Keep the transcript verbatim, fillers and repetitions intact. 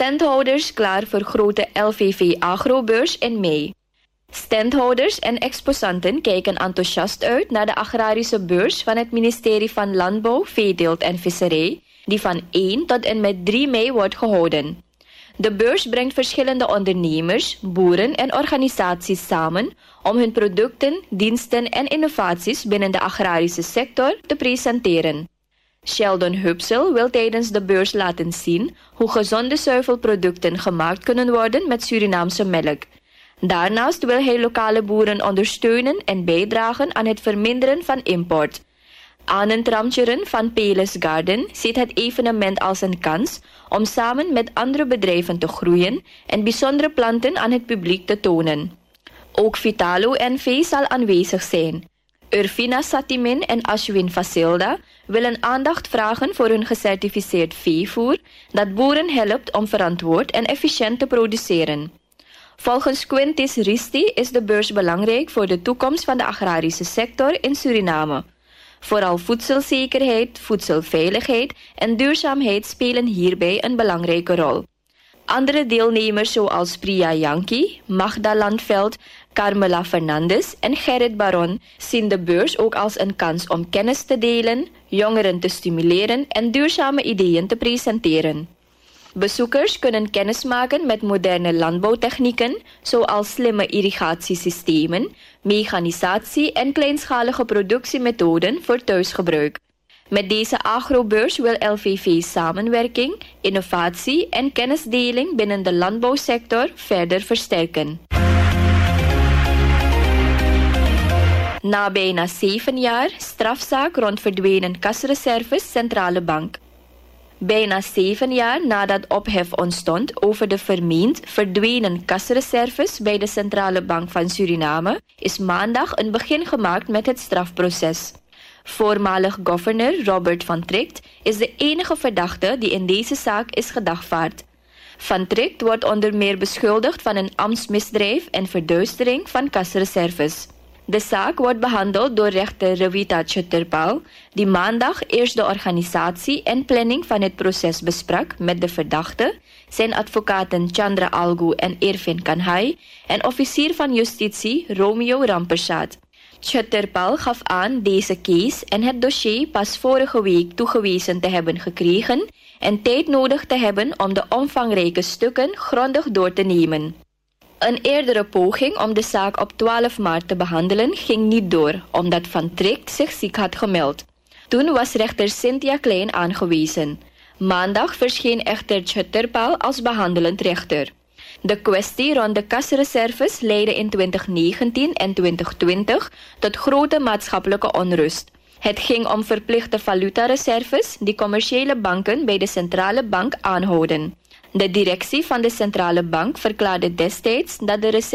Standhouders klaar voor grote L V V Agrobeurs in mei. Standhouders en exposanten kijken enthousiast uit naar de agrarische beurs van het ministerie van Landbouw, Veeteelt en Visserij, die van één tot en met drie mei wordt gehouden. De beurs brengt verschillende ondernemers, boeren en organisaties samen om hun producten, diensten en innovaties binnen de agrarische sector te presenteren. Sheldon Hupsel wil tijdens de beurs laten zien hoe gezonde zuivelproducten gemaakt kunnen worden met Surinaamse melk. Daarnaast wil hij lokale boeren ondersteunen en bijdragen aan het verminderen van import. Anne Tramcheren van Payless Garden ziet het evenement als een kans om samen met andere bedrijven te groeien en bijzondere planten aan het publiek te tonen. Ook Vitalo N V zal aanwezig zijn. Urfina Satimin en Ashwin Vasilda willen aandacht vragen voor hun gecertificeerd veevoer dat boeren helpt om verantwoord en efficiënt te produceren. Volgens Quintis Risti is de beurs belangrijk voor de toekomst van de agrarische sector in Suriname. Vooral voedselzekerheid, voedselveiligheid en duurzaamheid spelen hierbij een belangrijke rol. Andere deelnemers zoals Priya Yankee, Magda Landveld, Carmela Fernandes en Gerrit Baron zien de beurs ook als een kans om kennis te delen, jongeren te stimuleren en duurzame ideeën te presenteren. Bezoekers kunnen kennis maken met moderne landbouwtechnieken, zoals slimme irrigatiesystemen, mechanisatie en kleinschalige productiemethoden voor thuisgebruik. Met deze agrobeurs wil L V V samenwerking, innovatie en kennisdeling binnen de landbouwsector verder versterken. Na bijna zeven jaar strafzaak rond verdwenen kasreserves Centrale Bank. Bijna zeven jaar nadat ophef ontstond over de vermeend verdwenen kasreserves bij de Centrale Bank van Suriname, is maandag een begin gemaakt met het strafproces. Voormalig governor Robert van Tricht is de enige verdachte die in deze zaak is gedagvaard. Van Tricht wordt onder meer beschuldigd van een ambtsmisdrijf en verduistering van kasreserves. De zaak wordt behandeld door rechter Revita Chutterpal, die maandag eerst de organisatie en planning van het proces besprak met de verdachte, zijn advocaten Chandra Algu en Irvin Kanhai en officier van justitie Romeo Rampersad. Chutterpal gaf aan deze case en het dossier pas vorige week toegewezen te hebben gekregen en tijd nodig te hebben om de omvangrijke stukken grondig door te nemen. Een eerdere poging om de zaak op twaalf maart te behandelen ging niet door, omdat Van Tricht zich ziek had gemeld. Toen was rechter Cynthia Klein aangewezen. Maandag verscheen echter Chutterpal als behandelend rechter. De kwestie rond de kasreserves leidde in twintig negentien en twintig twintig tot grote maatschappelijke onrust. Het ging om verplichte valutareserves die commerciële banken bij de centrale bank aanhouden. De directie van de centrale bank verklaarde destijds dat de reserves